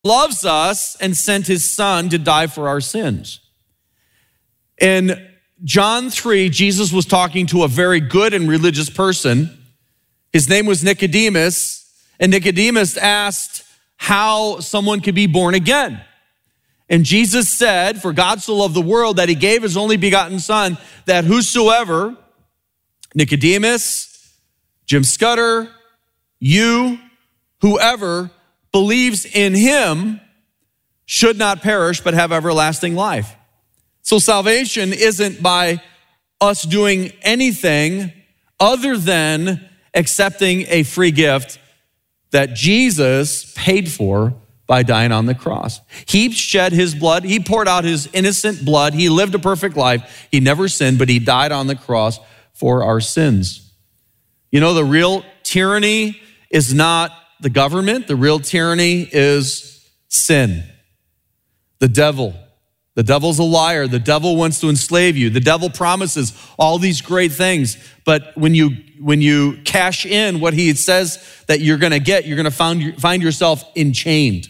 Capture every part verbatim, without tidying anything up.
loves us and sent his son to die for our sins. In John three, Jesus was talking to a very good and religious person. His name was Nicodemus, and Nicodemus asked how someone could be born again. And Jesus said, for God so loved the world that he gave his only begotten son, that whosoever, Nicodemus, Jim Scudder, you, whoever believes in him should not perish but have everlasting life. So salvation isn't by us doing anything other than accepting a free gift that Jesus paid for by dying on the cross. He shed his blood. He poured out his innocent blood. He lived a perfect life. He never sinned, but he died on the cross for our sins. You know, the real tyranny is not the government. The real tyranny is sin. The devil. The devil's a liar. The devil wants to enslave you. The devil promises all these great things, but when you when you cash in what he says that you're going to get, you're going to find find yourself enchained.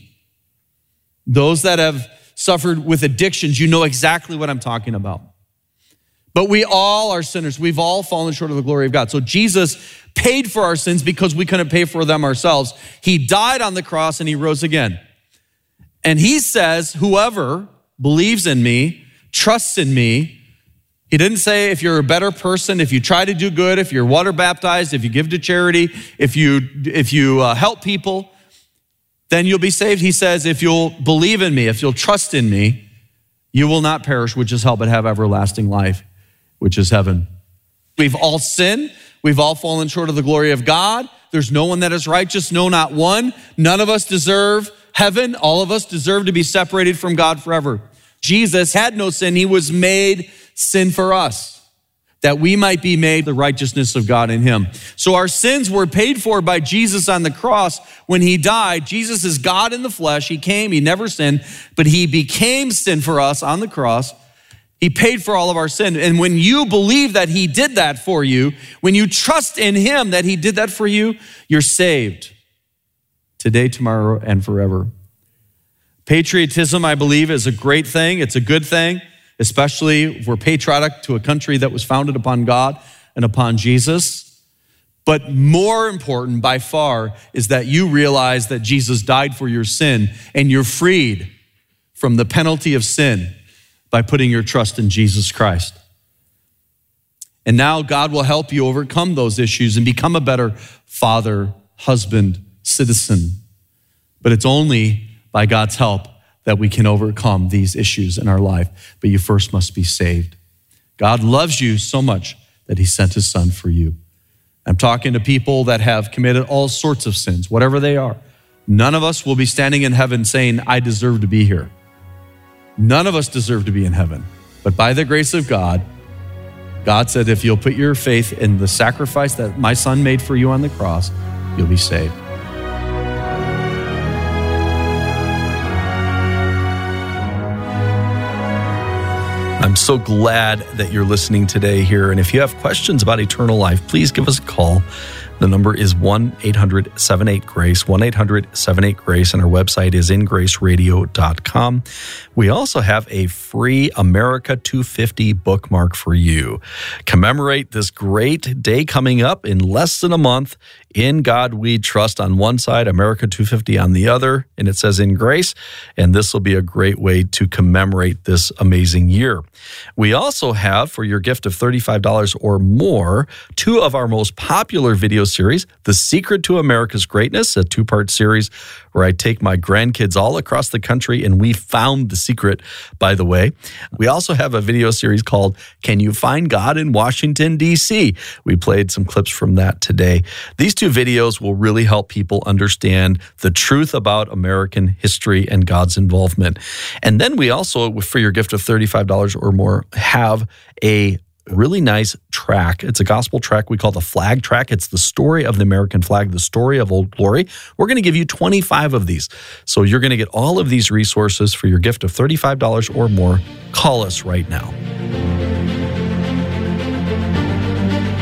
Those that have suffered with addictions, you know exactly what I'm talking about. But we all are sinners. We've all fallen short of the glory of God. So Jesus paid for our sins because we couldn't pay for them ourselves. He died on the cross and he rose again. And he says, whoever believes in me, trusts in me. He didn't say if you're a better person, if you try to do good, if you're water baptized, if you give to charity, if you if you uh, help people, then you'll be saved. He says if you'll believe in me, if you'll trust in me, you will not perish, which is hell, but have everlasting life, which is heaven. We've all sinned. We've all fallen short of the glory of God. There's no one that is righteous, no, not one. None of us deserve heaven. All of us deserve to be separated from God forever. Jesus had no sin. He was made sin for us, that we might be made the righteousness of God in him. So our sins were paid for by Jesus on the cross when he died. Jesus is God in the flesh. He came, he never sinned, but he became sin for us on the cross. He paid for all of our sin. And when you believe that he did that for you, when you trust in him that he did that for you, you're saved today, tomorrow, and forever. Patriotism, I believe, is a great thing. It's a good thing, especially if we're patriotic to a country that was founded upon God and upon Jesus. But more important by far is that you realize that Jesus died for your sin and you're freed from the penalty of sin by putting your trust in Jesus Christ. And now God will help you overcome those issues and become a better father, husband, citizen. But it's only by God's help that we can overcome these issues in our life. But you first must be saved. God loves you so much that he sent his son for you. I'm talking to people that have committed all sorts of sins, whatever they are. None of us will be standing in heaven saying, I deserve to be here. None of us deserve to be in heaven. But by the grace of God, God said, if you'll put your faith in the sacrifice that my son made for you on the cross, you'll be saved. I'm so glad that you're listening today here. And if you have questions about eternal life, please give us a call. The number is one eight hundred seven eight GRACE, one eight hundred seven eight GRACE, and our website is in grace radio dot com. We also have a free America two fifty bookmark for you. Commemorate this great day coming up in less than a month. In God We Trust on one side, America two fifty on the other, and it says in grace, and this will be a great way to commemorate this amazing year. We also have, for your gift of thirty-five dollars or more, two of our most popular video series, The Secret to America's Greatness, a two-part series where I take my grandkids all across the country and we found the secret, by the way. We also have a video series called Can You Find God in Washington, D C? We played some clips from that today. These two videos will really help people understand the truth about American history and God's involvement. And then we also, for your gift of thirty-five dollars or more, have a really nice track. It's a gospel track we call the Flag Track. It's the story of the American flag, the story of Old Glory. We're going to give you twenty-five of these. So you're going to get all of these resources for your gift of thirty-five dollars or more. Call us right now.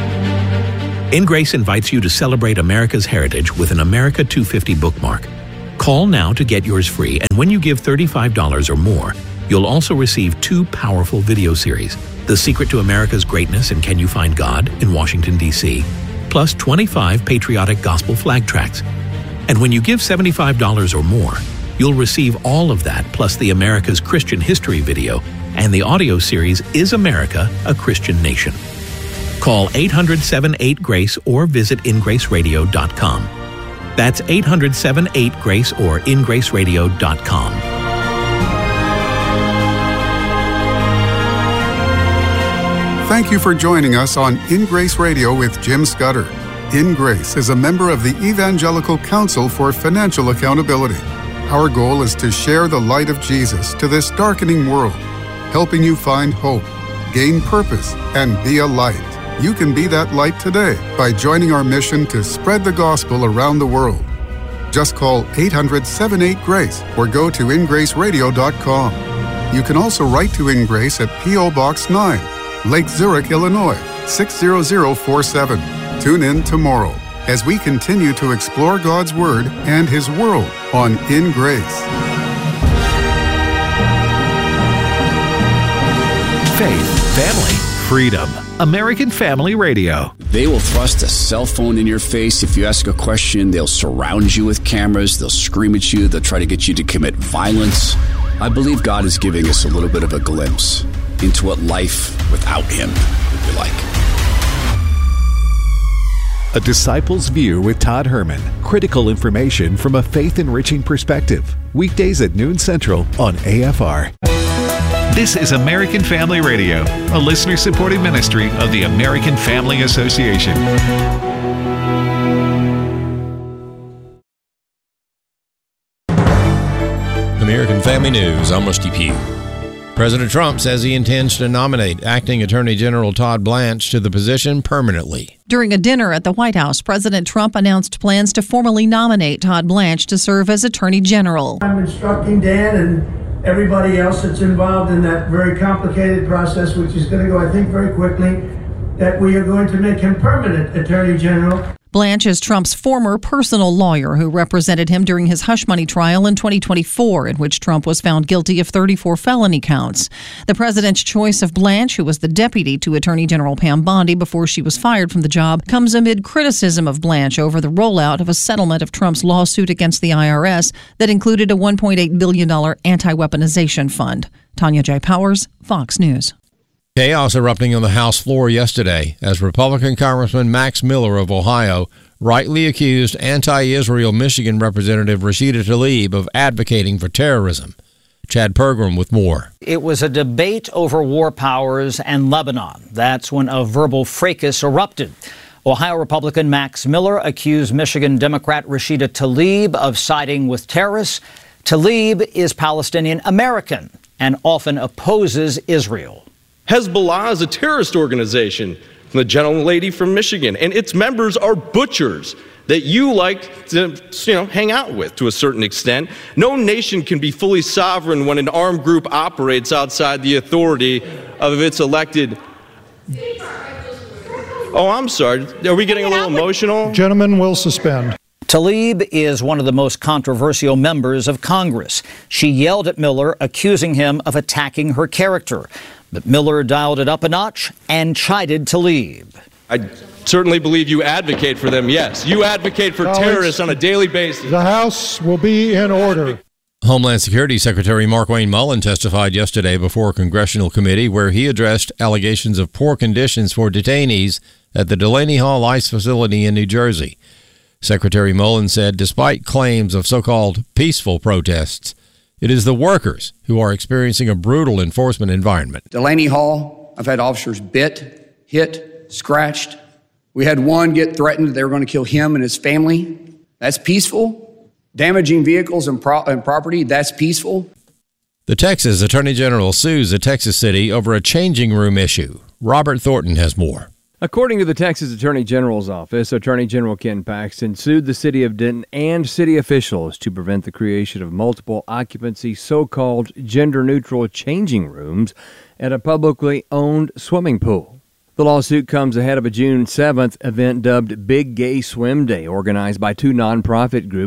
In Grace invites you to celebrate America's heritage with an America two fifty bookmark. Call now to get yours free, and when you give thirty-five dollars or more, you'll also receive two powerful video series, The Secret to America's Greatness and Can You Find God in Washington, D C, plus twenty-five patriotic gospel flag tracts. And when you give seventy-five dollars or more, you'll receive all of that plus the America's Christian History video and the audio series Is America a Christian Nation? Call eight hundred, seven eight, GRACE or visit in grace radio dot com. That's eight hundred, seven eight, GRACE or in grace radio dot com. Thank you for joining us on In Grace Radio with Jim Scudder. In Grace is a member of the Evangelical Council for Financial Accountability. Our goal is to share the light of Jesus to this darkening world, helping you find hope, gain purpose, and be a light. You can be that light today by joining our mission to spread the gospel around the world. Just call eight hundred, seven eight, GRACE or go to in grace radio dot com. You can also write to In Grace at P O Box nine, Lake Zurich, Illinois, six zero zero four seven. Tune in tomorrow as we continue to explore God's Word and His world on In Grace. Faith, family, freedom. American Family Radio. They will thrust a cell phone in your face. If you ask a question, they'll surround you with cameras. They'll scream at you. They'll try to get you to commit violence. I believe God is giving us a little bit of a glimpse into what life without Him would be like. A Disciple's View with Todd Herman. Critical information from a faith-enriching perspective. Weekdays at noon Central on A F R. This is American Family Radio, a listener-supported ministry of the American Family Association. American Family News, I'm Rusty Pugh. President Trump says he intends to nominate Acting Attorney General Todd Blanche to the position permanently. During a dinner at the White House, President Trump announced plans to formally nominate Todd Blanche to serve as Attorney General. I'm instructing Dan and everybody else that's involved in that very complicated process, which is going to go, I think, very quickly, that we are going to make him permanent Attorney General. Blanche is Trump's former personal lawyer who represented him during his hush money trial in twenty twenty-four, in which Trump was found guilty of thirty-four felony counts. The president's choice of Blanche, who was the deputy to Attorney General Pam Bondi before she was fired from the job, comes amid criticism of Blanche over the rollout of a settlement of Trump's lawsuit against the I R S that included a one point eight billion dollars anti-weaponization fund. Tanya J. Powers, Fox News. Chaos erupting on the House floor yesterday as Republican Congressman Max Miller of Ohio rightly accused anti-Israel Michigan Representative Rashida Tlaib of advocating for terrorism. Chad Pergram with more. It was a debate over war powers and Lebanon. That's when a verbal fracas erupted. Ohio Republican Max Miller accused Michigan Democrat Rashida Tlaib of siding with terrorists. Tlaib is Palestinian American and often opposes Israel. Hezbollah is a terrorist organization from the gentlelady from Michigan, and its members are butchers that you like to, you know, hang out with to a certain extent. No nation can be fully sovereign when an armed group operates outside the authority of its elected. Oh, I'm sorry. Are we getting a little emotional? Gentlemen will suspend. Tlaib is one of the most controversial members of Congress. She yelled at Miller, accusing him of attacking her character. But Miller dialed it up a notch and chided Tlaib. I certainly believe you advocate for them, yes. You advocate for Colleagues, terrorists on a daily basis. The House will be in order. Homeland Security Secretary Markwayne Mullin testified yesterday before a congressional committee where he addressed allegations of poor conditions for detainees at the Delaney Hall ICE facility in New Jersey. Secretary Mullin said despite claims of so-called peaceful protests, it is the workers who are experiencing a brutal enforcement environment. Delaney Hall, I've had officers bit, hit, scratched. We had one get threatened that they were going to kill him and his family. That's peaceful. Damaging vehicles and, pro- and property, that's peaceful. The Texas Attorney General sues a Texas city over a changing room issue. Robert Thornton has more. According to the Texas Attorney General's office, Attorney General Ken Paxton sued the city of Denton and city officials to prevent the creation of multiple occupancy so-called gender-neutral changing rooms at a publicly owned swimming pool. The lawsuit comes ahead of a June seventh event dubbed Big Gay Swim Day, organized by two nonprofit groups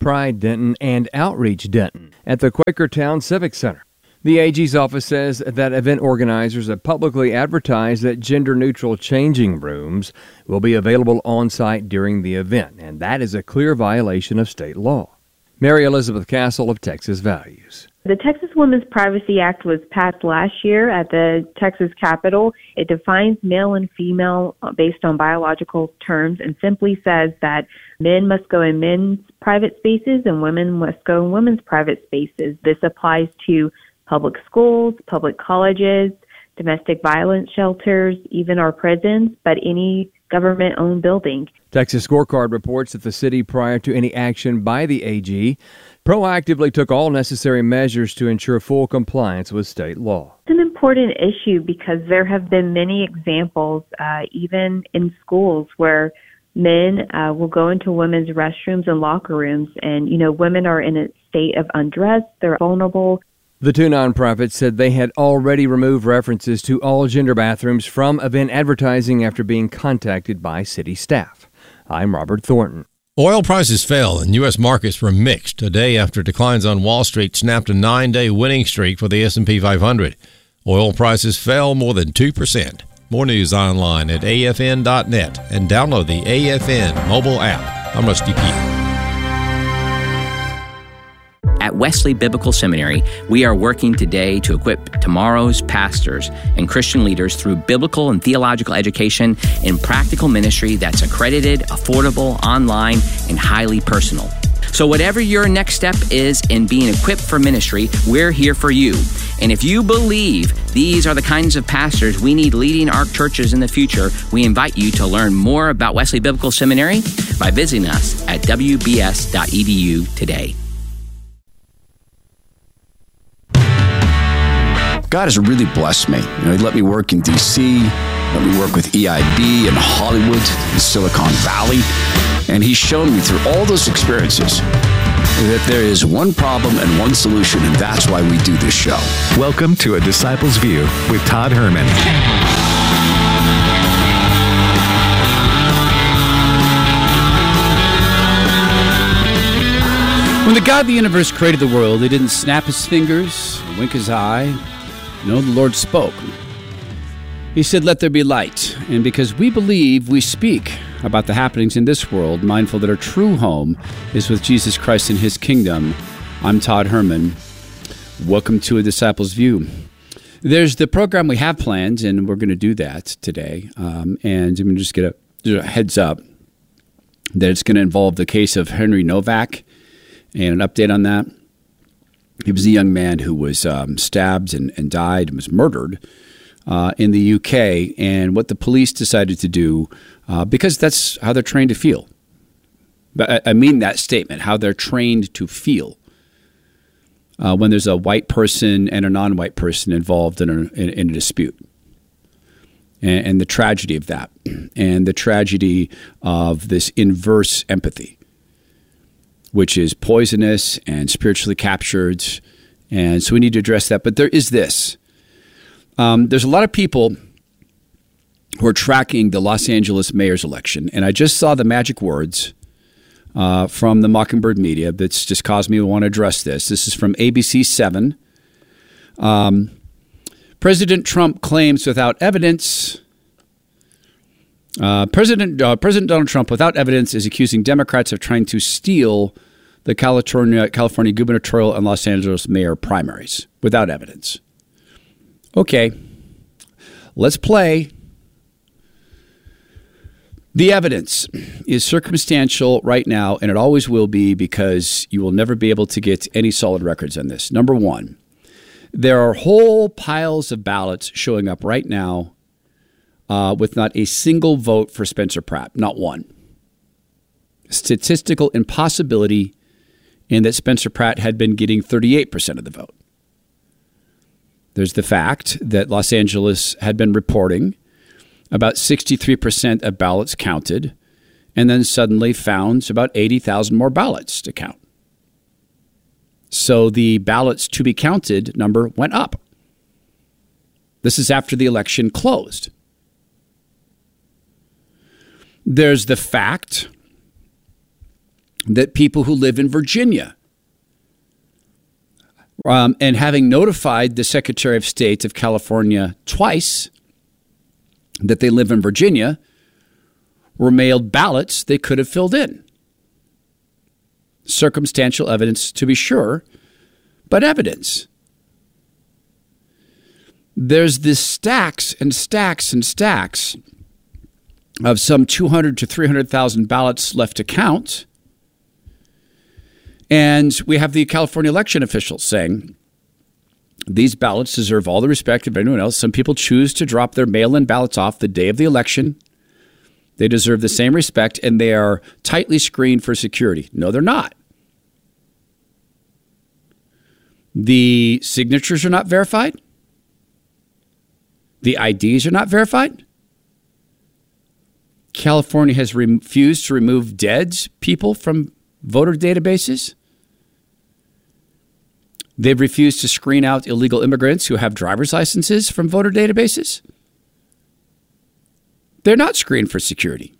Pride Denton and Outreach Denton at the Quakertown Civic Center. The A G's office says that event organizers have publicly advertised that gender-neutral changing rooms will be available on-site during the event, and that is a clear violation of state law. Mary Elizabeth Castle of Texas Values. The Texas Women's Privacy Act was passed last year at the Texas Capitol. It defines male and female based on biological terms and simply says that men must go in men's private spaces and women must go in women's private spaces. This applies to public schools, public colleges, domestic violence shelters, even our prisons, but any government-owned building. Texas Scorecard reports that the city, prior to any action by the A G, proactively took all necessary measures to ensure full compliance with state law. It's an important issue because there have been many examples, uh, even in schools, where men uh, will go into women's restrooms and locker rooms, and, you know, women are in a state of undress, they're vulnerable. The two nonprofits said they had already removed references to all gender bathrooms from event advertising after being contacted by city staff. I'm Robert Thornton. Oil prices fell and U S markets were mixed a day after declines on Wall Street snapped a nine-day winning streak for the S and P five hundred. Oil prices fell more than two percent. More news online at A F N dot net and download the A F N mobile app. I'm Rusty Pugh. At Wesley Biblical Seminary, we are working today to equip tomorrow's pastors and Christian leaders through biblical and theological education and practical ministry that's accredited, affordable, online, and highly personal. So whatever your next step is in being equipped for ministry, we're here for you. And if you believe these are the kinds of pastors we need leading our churches in the future, we invite you to learn more about Wesley Biblical Seminary by visiting us at w b s dot e d u today. God has really blessed me. You know, he let me work in D C, let me work with E I B in Hollywood, in Silicon Valley, and he's shown me through all those experiences that there is one problem and one solution, and that's why we do this show. Welcome to A Disciple's View with Todd Herman. When the God of the universe created the world, he didn't snap his fingers, wink his eye. No, the Lord spoke. He said, "Let there be light." And because we believe, we speak about the happenings in this world, mindful that our true home is with Jesus Christ and his kingdom. I'm Todd Herman. Welcome to A Disciple's View. There's the program we have planned, and we're going to do that today. Um, and I'm going to just get a, a heads up that it's going to involve the case of Henry Novak and an update on that. He was a young man who was um, stabbed and, and died and was murdered uh, in the U K. And what the police decided to do, uh, because that's how they're trained to feel. But I, I mean that statement, how they're trained to feel uh, when there's a white person and a non-white person involved in a, in, in a dispute. And, and the tragedy of that, and the tragedy of this inverse empathy, which is poisonous and spiritually captured. And so we need to address that. But there is this. Um, there's a lot of people who are tracking the Los Angeles mayor's election. And I just saw the magic words uh, from the Mockingbird media that's just caused me to want to address this. This is from A B C seven. Um, President Trump claims without evidence... Uh, President uh, President Donald Trump, without evidence, is accusing Democrats of trying to steal the California California gubernatorial and Los Angeles mayor primaries without evidence. Okay, let's play. The evidence is circumstantial right now, and it always will be because you will never be able to get any solid records on this. Number one, there are whole piles of ballots showing up right now Uh, with not a single vote for Spencer Pratt, not one. Statistical impossibility in that Spencer Pratt had been getting thirty-eight percent of the vote. There's the fact that Los Angeles had been reporting about sixty-three percent of ballots counted, and then suddenly found about eighty thousand more ballots to count. So the ballots to be counted number went up. This is after the election closed. There's the fact that people who live in Virginia, um, and having notified the Secretary of State of California twice that they live in Virginia, were mailed ballots they could have filled in. Circumstantial evidence, to be sure, but evidence. There's this stacks and stacks and stacks of some two hundred to three hundred thousand ballots left to count. And we have the California election officials saying these ballots deserve all the respect of anyone else. Some people choose to drop their mail-in ballots off the day of the election. They deserve the same respect, and they are tightly screened for security. No, they're not. The signatures are not verified. The I Ds are not verified. California has refused to remove dead people from voter databases. They've refused to screen out illegal immigrants who have driver's licenses from voter databases. They're not screened for security.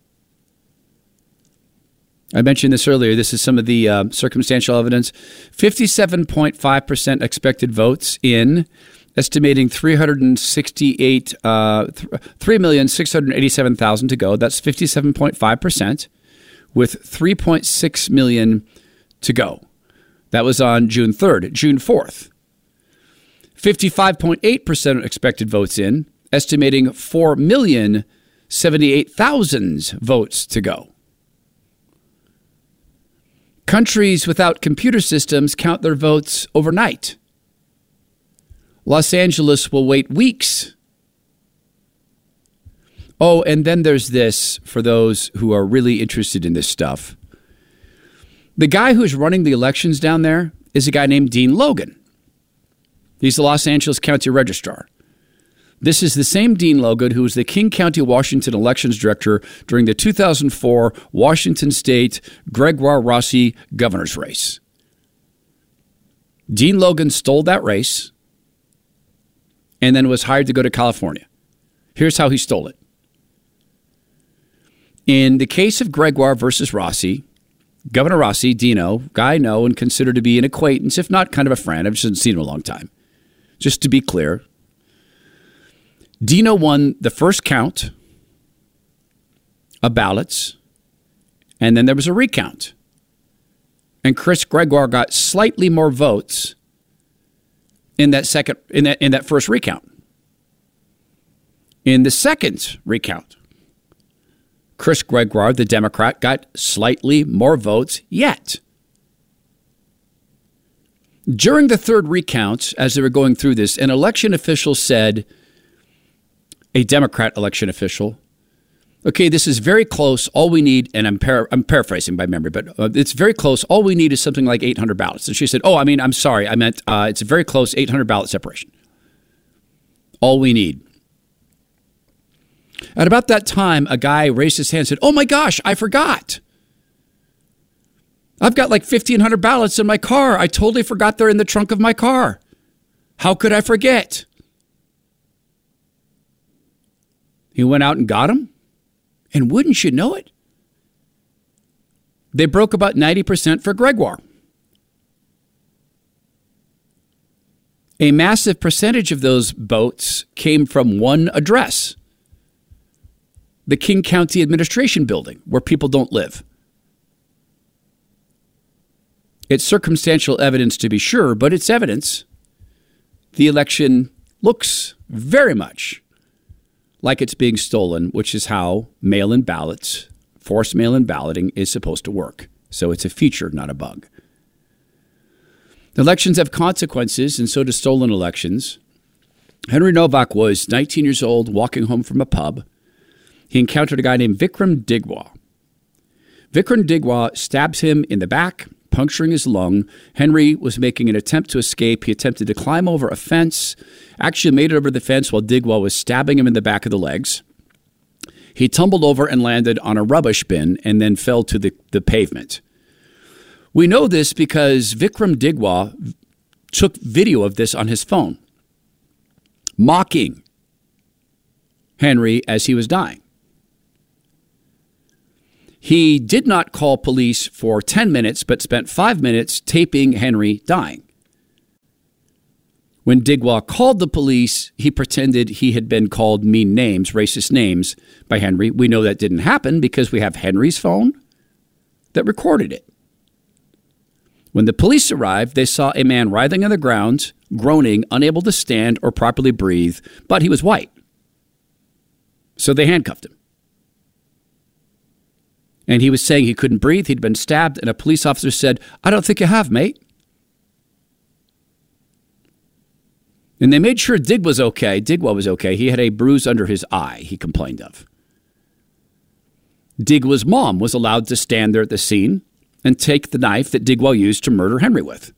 I mentioned this earlier. This is some of the uh, circumstantial evidence. fifty-seven point five percent expected votes in, estimating three hundred sixty-eight, uh, three million six hundred eighty-seven thousand to go. That's fifty-seven point five percent, with three point six million to go. That was on June third. June fourth, fifty-five point eight percent expected votes in, estimating four million seventy-eight thousand votes to go. Countries without computer systems count their votes overnight. Los Angeles will wait weeks. Oh, and then there's this for those who are really interested in this stuff. The guy who's running the elections down there is a guy named Dean Logan. He's the Los Angeles County Registrar. This is the same Dean Logan who was the King County, Washington elections director during the two thousand four Washington State Gregoire Rossi governor's race. Dean Logan stole that race and then was hired to go to California. Here's how he stole it. In the case of Gregoire versus Rossi, Governor Rossi, Dino, guy I know and consider to be an acquaintance, if not kind of a friend. I've just seen him a long time. Just to be clear, Dino won the first count of ballots, and then there was a recount. And Chris Gregoire got slightly more votes in that second in that in that first recount. In the second recount, Chris Gregoire, the Democrat, got slightly more votes yet. During the third recount, as they were going through this, an election official said, a Democrat election official, okay, this is very close. All we need, and I'm, para- I'm paraphrasing by memory, but uh, it's very close. All we need is something like eight hundred ballots. And she said, oh, I mean, I'm sorry. I meant uh, it's a very close eight hundred ballot separation. All we need. At about that time, a guy raised his hand and said, oh my gosh, I forgot. I've got like fifteen hundred ballots in my car. I totally forgot they're in the trunk of my car. How could I forget? He went out and got them. And wouldn't you know it? They broke about ninety percent for Gregoire. A massive percentage of those votes came from one address, the King County Administration Building, where people don't live. It's circumstantial evidence to be sure, but it's evidence. The election looks very much like it's being stolen, which is how mail-in ballots, forced mail-in balloting is supposed to work. So it's a feature, not a bug. Elections have consequences, and so do stolen elections. Henry Novak was nineteen years old, walking home from a pub. He encountered a guy named Vikram Digwa. Vikram Digwa stabs him in the back, puncturing his lung. Henry was making an attempt to escape. He attempted to climb over a fence, actually made it over the fence while Digwa was stabbing him in the back of the legs. He tumbled over and landed on a rubbish bin and then fell to the, the pavement. We know this because Vikram Digwa took video of this on his phone, mocking Henry as he was dying. He did not call police for ten minutes, but spent five minutes taping Henry dying. When Digwa called the police, he pretended he had been called mean names, racist names by Henry. We know that didn't happen because we have Henry's phone that recorded it. When the police arrived, they saw a man writhing on the ground, groaning, unable to stand or properly breathe, but he was white. So they handcuffed him. And he was saying he couldn't breathe, he'd been stabbed, and a police officer said, "I don't think you have, mate." And they made sure Dig was okay. Digwa was okay. He had a bruise under his eye, he complained of. Digwa's mom was allowed to stand there at the scene and take the knife that Digwa used to murder Henry with.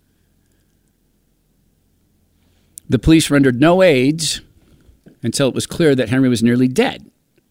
The police rendered no aid until it was clear that Henry was nearly dead.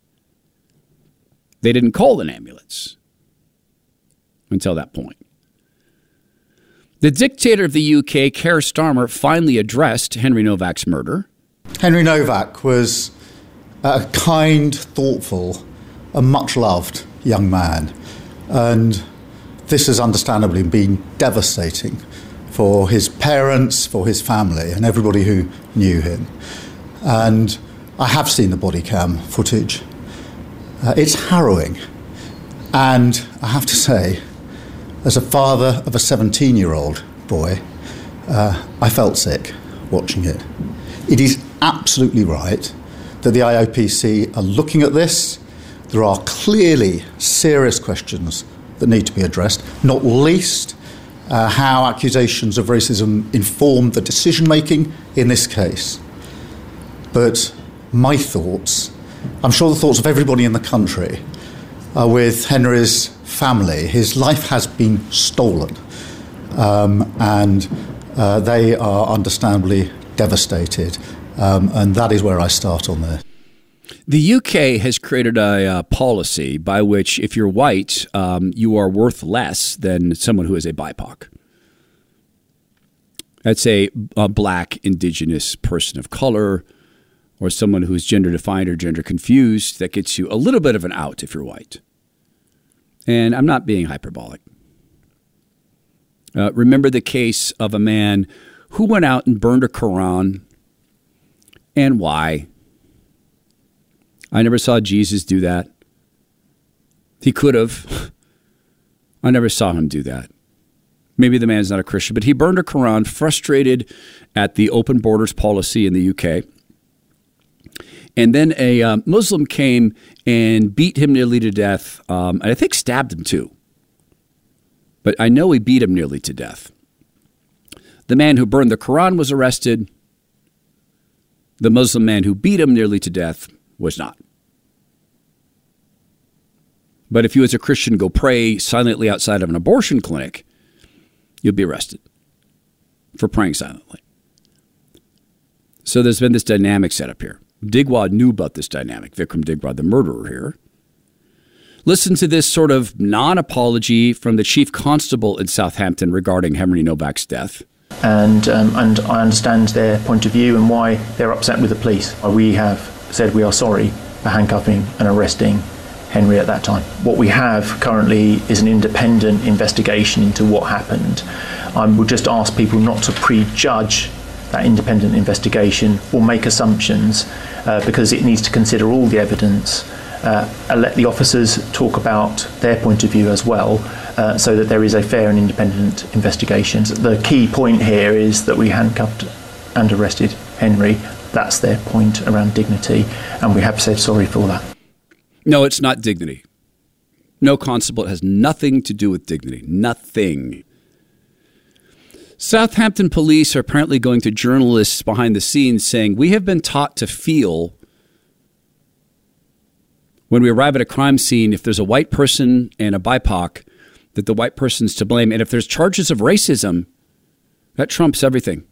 They didn't call an ambulance until that point. The dictator of the U K, Keir Starmer, finally addressed Henry Novak's murder. Henry Novak was a kind, thoughtful, and much-loved young man. And this has understandably been devastating for his parents, for his family, and everybody who knew him. And I have seen the body cam footage. Uh, it's harrowing. And I have to say, as a father of a seventeen-year-old boy, uh, I felt sick watching it. It is absolutely right that the I O P C are looking at this. There are clearly serious questions that need to be addressed, not least uh, how accusations of racism informed the decision-making in this case. But my thoughts, I'm sure the thoughts of everybody in the country, are with Henry's family. His life has been stolen, um, and uh, they are understandably devastated, um, and that is where I start on this. The U K has created a uh, policy by which if you're white, um, you are worth less than someone who is a B I P O C. That's a, a black, indigenous person of color, or someone who's gender defined or gender confused. That gets you a little bit of an out if you're white. And I'm not being hyperbolic. Uh, remember the case of a man who went out and burned a Quran. And why? I never saw Jesus do that. He could have. I never saw him do that. Maybe the man's not a Christian, but he burned a Quran, frustrated at the open borders policy in the U K. And then a uh, Muslim came and beat him nearly to death, um, and I think stabbed him too. But I know he beat him nearly to death. The man who burned the Quran was arrested. The Muslim man who beat him nearly to death was not. But if you as a Christian go pray silently outside of an abortion clinic, you'll be arrested for praying silently. So there's been this dynamic set up here. Digwa knew about this dynamic, Vikram Digwa, the murderer here. Listen to this sort of non-apology from the chief constable in Southampton regarding Henry Novak's death. And um, and I understand their point of view and why they're upset with the police. We have said we are sorry for handcuffing and arresting Henry at that time. What we have currently is an independent investigation into what happened. I would just ask people not to prejudge that independent investigation or make assumptions uh, because it needs to consider all the evidence uh, and let the officers talk about their point of view as well uh, so that there is a fair and independent investigation. The key point here is that we handcuffed and arrested Henry. That's their point around dignity, and we have said sorry for that. No, it's not dignity. No, constable, it has nothing to do with dignity. Nothing. Southampton police are apparently going to journalists behind the scenes saying, we have been taught to feel when we arrive at a crime scene, if there's a white person and a B I P O C, that the white person's to blame. And if there's charges of racism, that trumps everything.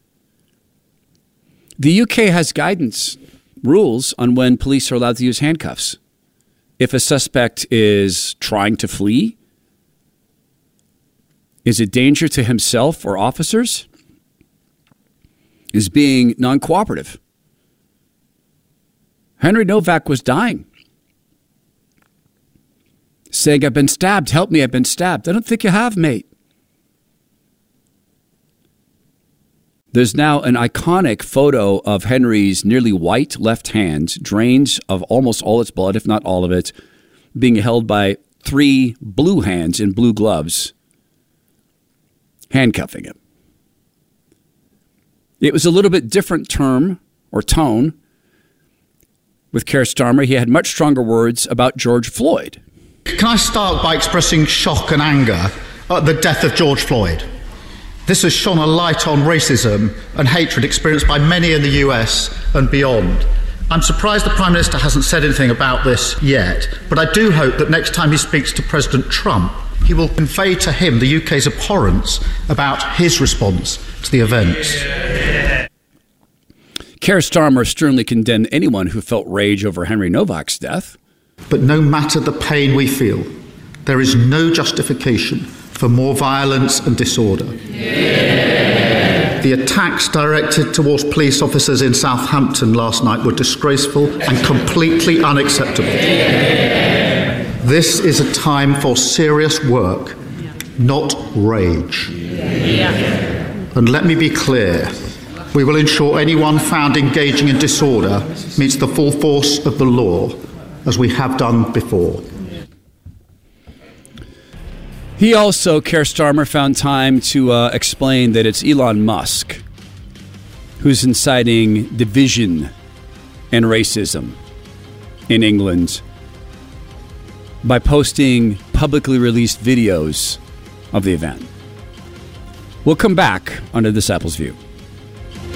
The U K has guidance, rules on when police are allowed to use handcuffs. If a suspect is trying to flee, is a danger to himself or officers, is being non-cooperative. Henry Novak was dying. saying, I've been stabbed. Help me, I've been stabbed. I don't think you have, mate. There's now an iconic photo of Henry's nearly white left hand, drained of almost all its blood, if not all of it, being held by three blue hands in blue gloves, handcuffing him. It was a little bit different term or tone with Keir Starmer. He had much stronger words about George Floyd. Can I start by expressing shock and anger at the death of George Floyd? This has shone a light on racism and hatred experienced by many in the U S and beyond. I'm surprised the Prime Minister hasn't said anything about this yet, but I do hope that next time he speaks to President Trump, he will convey to him the U K's abhorrence about his response to the events. Keir Starmer sternly condemned anyone who felt rage over Henry Novak's death. But no matter the pain we feel, there is no justification for more violence and disorder. Yeah. The attacks directed towards police officers in Southampton last night were disgraceful and completely unacceptable. Yeah. This is a time for serious work, not rage. Yeah. And let me be clear, we will ensure anyone found engaging in disorder meets the full force of the law, as we have done before. He also, Keir Starmer, found time to uh, explain that it's Elon Musk who's inciting division and racism in England by posting publicly released videos of the event. We'll come back on The Disciples' View.